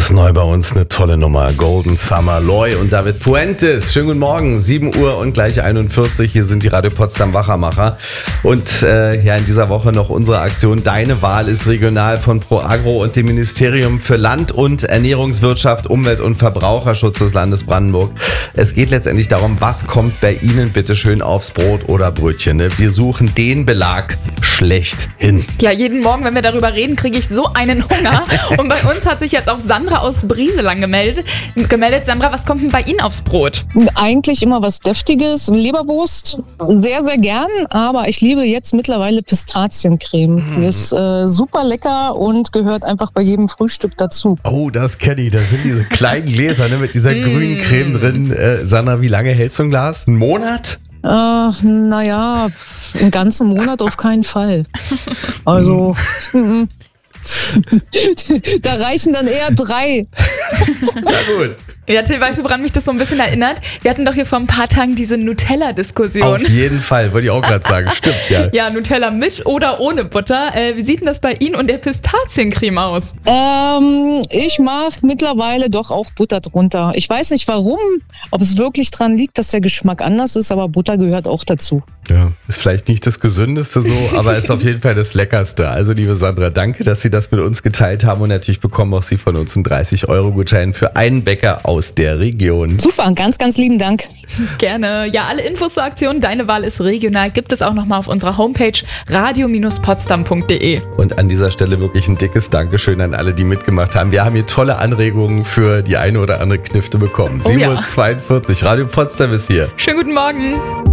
Ganz neu bei uns eine tolle Nummer. Golden Summer, Loy und David Puentes. Schönen guten Morgen, 7 Uhr und gleich 41. Hier sind die Radio Potsdam Wachermacher. Und in dieser Woche noch unsere Aktion Deine Wahl ist regional von ProAgro und dem Ministerium für Land- und Ernährungswirtschaft, Umwelt- und Verbraucherschutz des Landes Brandenburg. Es geht letztendlich darum, was kommt bei Ihnen bitte schön aufs Brot oder Brötchen. Ne? Wir suchen den Belag schlechthin. Ja, jeden Morgen, wenn wir darüber reden, kriege ich so einen Hunger. Und bei uns hat sich jetzt auch Sandra aus Brieselang gemeldet. Sandra, was kommt denn bei Ihnen aufs Brot? Eigentlich immer was Deftiges, Leberwurst, sehr, sehr gern, aber ich liebe jetzt mittlerweile Pistaziencreme. Die ist super lecker und gehört einfach bei jedem Frühstück dazu. Oh, das kenne ich. Da sind diese kleinen Gläser mit dieser grünen Creme drin. Sandra, wie lange hältst du ein Glas? Einen Monat? Naja, einen ganzen Monat auf keinen Fall. Also, da reichen dann eher 3. Na gut. Ja, Till, weißt du, woran mich das so ein bisschen erinnert? Wir hatten doch hier vor ein paar Tagen diese Nutella-Diskussion. Auf jeden Fall, wollte ich auch gerade sagen. Stimmt, ja. Ja, Nutella mit oder ohne Butter. Wie sieht denn das bei Ihnen und der Pistaziencreme aus? Ich mag mittlerweile doch auch Butter drunter. Ich weiß nicht warum, ob es wirklich dran liegt, dass der Geschmack anders ist, aber Butter gehört auch dazu. Ja, ist vielleicht nicht das Gesündeste so, aber ist auf jeden Fall das Leckerste. Also liebe Sandra, danke, dass Sie das mit uns geteilt haben und natürlich bekommen auch Sie von uns einen 30-Euro-Gutschein für einen Bäcker aus der Region. Super, ganz, ganz lieben Dank. Gerne. Ja, alle Infos zur Aktion Deine Wahl ist regional gibt es auch nochmal auf unserer Homepage radio-potsdam.de. Und an dieser Stelle wirklich ein dickes Dankeschön an alle, die mitgemacht haben. Wir haben hier tolle Anregungen für die eine oder andere Knifte bekommen. 7:42 Uhr, Radio Potsdam ist hier. Schönen guten Morgen.